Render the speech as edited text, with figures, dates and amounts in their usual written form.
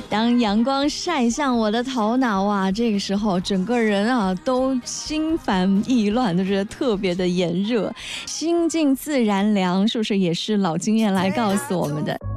当阳光晒向我的头脑啊，这个时候整个人啊都心烦意乱，都觉得特别的炎热。心静自然凉，是不是也是老经验来告诉我们的？